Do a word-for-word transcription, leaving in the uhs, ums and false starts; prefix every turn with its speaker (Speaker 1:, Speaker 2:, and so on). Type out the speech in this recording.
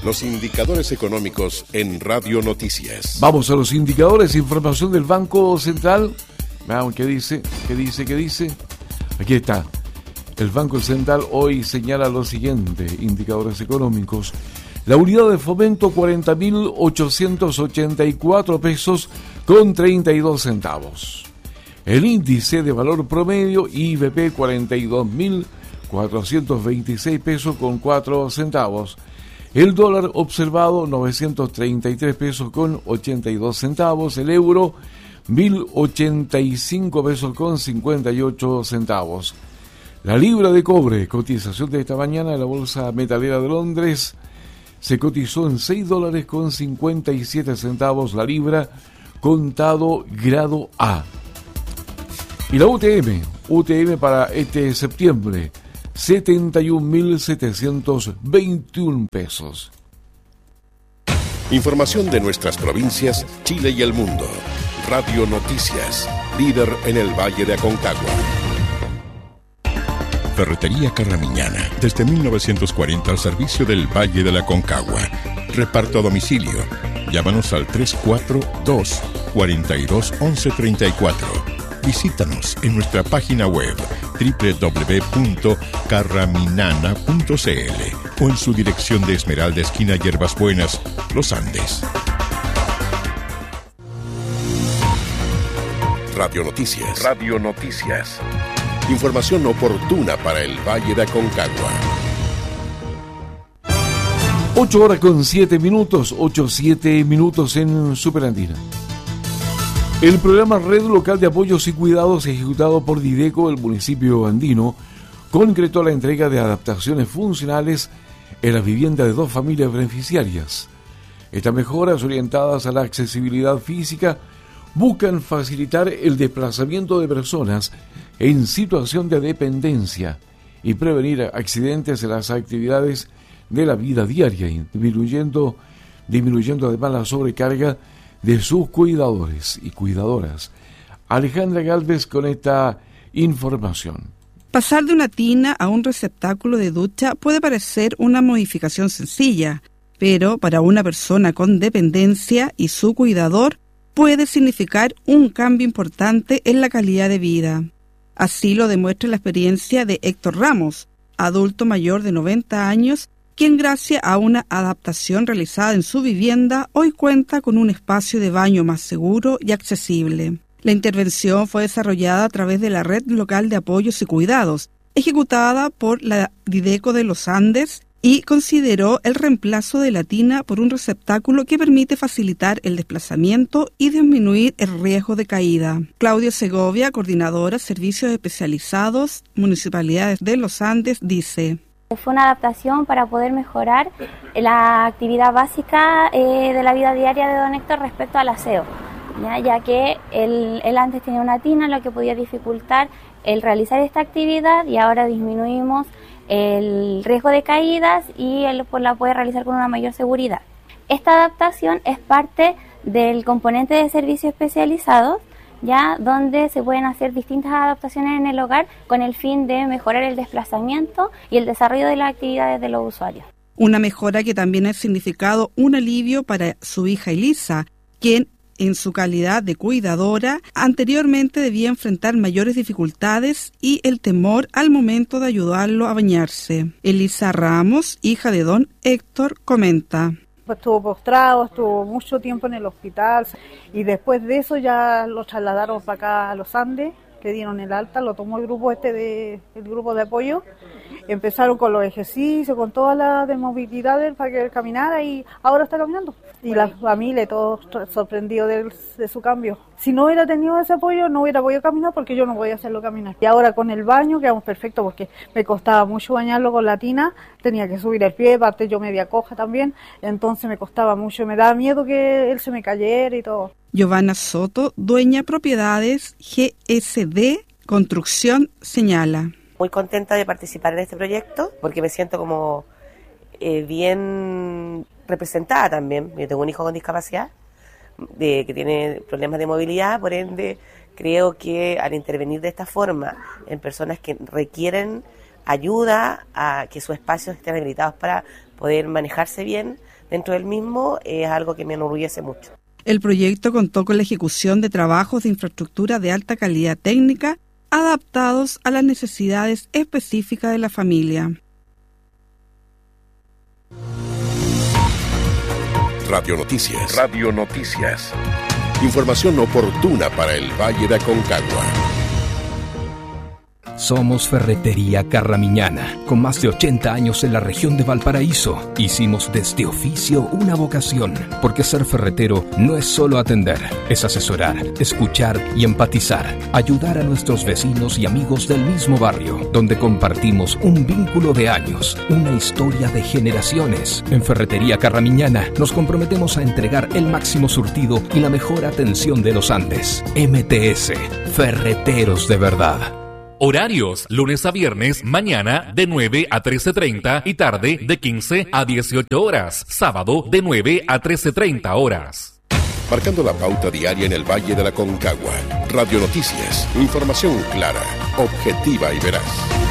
Speaker 1: Los indicadores económicos en Radio Noticias.
Speaker 2: Vamos a los indicadores. Información del Banco Central. Veamos qué dice, qué dice, qué dice. Aquí está. El Banco Central hoy señala lo siguiente. Indicadores económicos. La unidad de fomento cuarenta mil ochocientos ochenta y cuatro pesos con treinta y dos centavos. El índice de valor promedio I V P cuarenta y dos mil cuatrocientos veintiséis pesos con cuatro centavos. El dólar observado novecientos treinta y tres pesos con ochenta y dos centavos. El euro mil ochenta y cinco pesos con cincuenta y ocho centavos. La libra de cobre, cotización de esta mañana en la Bolsa Metalera de Londres, se cotizó en seis dólares con cincuenta y siete centavos la libra, contado grado A. Y la U T M, U T M para este septiembre, setenta y un mil setecientos veintiuno pesos.
Speaker 1: Información de nuestras provincias, Chile y el mundo. Radio Noticias, líder en el Valle de Aconcagua. Ferretería Carramiñana, desde mil novecientos cuarenta al servicio del Valle de la Aconcagua. Reparto a domicilio. Llámanos al tres cuatro dos, cuatro dos, once treinta y cuatro. Visítanos en nuestra página web doble u doble u doble u punto carraminana punto c l o en su dirección de Esmeralda, esquina Hierbas Buenas, Los Andes. Radio Noticias. Radio Noticias. Información oportuna para el Valle de Aconcagua.
Speaker 2: ocho horas con siete minutos, ocho, siete minutos en Superandina. El programa Red Local de Apoyos y Cuidados ejecutado por Dideco, el municipio andino, concretó la entrega de adaptaciones funcionales en la vivienda de dos familias beneficiarias. Estas mejoras orientadas a la accesibilidad física buscan facilitar el desplazamiento de personas en situación de dependencia y prevenir accidentes en las actividades de la vida diaria, disminuyendo, disminuyendo además la sobrecarga de sus cuidadores y cuidadoras. Alejandra Galvez con esta información.
Speaker 3: Pasar de una tina a un receptáculo de ducha puede parecer una modificación sencilla, pero para una persona con dependencia y su cuidador puede significar un cambio importante en la calidad de vida. Así lo demuestra la experiencia de Héctor Ramos, adulto mayor de noventa años, quien gracias a una adaptación realizada en su vivienda hoy cuenta con un espacio de baño más seguro y accesible. La intervención fue desarrollada a través de la Red Local de Apoyos y Cuidados, ejecutada por la Dideco de los Andes, y consideró el reemplazo de la tina por un receptáculo que permite facilitar el desplazamiento y disminuir el riesgo de caída. Claudia Segovia, coordinadora Servicios Especializados, Municipalidades de los Andes, dice:
Speaker 4: Fue una adaptación para poder mejorar la actividad básica eh, de la vida diaria de don Héctor respecto al aseo, ¿ya? ya que él, él antes tenía una tina, lo que podía dificultar el realizar esta actividad, y ahora disminuimos el riesgo de caídas y él pues, la puede realizar con una mayor seguridad. Esta adaptación es parte del componente de servicios especializados, ya donde se pueden hacer distintas adaptaciones en el hogar con el fin de mejorar el desplazamiento y el desarrollo de las actividades de los usuarios.
Speaker 3: Una mejora que también ha significado un alivio para su hija Elisa, quien en su calidad de cuidadora anteriormente debía enfrentar mayores dificultades y el temor al momento de ayudarlo a bañarse. Elisa Ramos, hija de don Héctor, comenta:
Speaker 5: Estuvo postrado, estuvo mucho tiempo en el hospital y después de eso ya lo trasladaron para acá a los Andes, le dieron el alta, lo tomó el grupo este de el grupo de apoyo, empezaron con los ejercicios, con todas las de movilidades para que caminara y ahora está caminando. Y la familia, todos sorprendidos de, de su cambio. Si no hubiera tenido ese apoyo, no hubiera podido caminar porque yo no podía hacerlo caminar. Y ahora con el baño quedamos perfectos porque me costaba mucho bañarlo con la tina, tenía que subir el pie, aparte yo media coja también, entonces me costaba mucho, me daba miedo que él se me cayera y todo.
Speaker 3: Giovanna Soto, dueña propiedades G S D Construcción, señala:
Speaker 6: Muy contenta de participar en este proyecto porque me siento como eh, bien representada también. Yo tengo un hijo con discapacidad de, que tiene problemas de movilidad, por ende creo que al intervenir de esta forma en personas que requieren ayuda a que sus espacios estén habilitados para poder manejarse bien dentro del mismo, es algo que me enorgullece mucho.
Speaker 3: El proyecto contó con la ejecución de trabajos de infraestructura de alta calidad técnica adaptados a las necesidades específicas de la familia.
Speaker 1: Radio Noticias. Radio Noticias. Información oportuna para el Valle de Aconcagua.
Speaker 7: Somos Ferretería Carramiñana, con más de ochenta años en la región de Valparaíso. Hicimos de este oficio una vocación, porque ser ferretero no es solo atender, es asesorar, escuchar y empatizar, ayudar a nuestros vecinos y amigos del mismo barrio, donde compartimos un vínculo de años, una historia de generaciones. En Ferretería Carramiñana nos comprometemos a entregar el máximo surtido y la mejor atención de los Andes. M T S, Ferreteros de verdad.
Speaker 8: Horarios, lunes a viernes, mañana de nueve a trece treinta y tarde de quince a dieciocho horas. Sábado de nueve a trece treinta horas.
Speaker 1: Marcando la pauta diaria en el Valle de la Aconcagua. Radio Noticias, información clara, objetiva y veraz.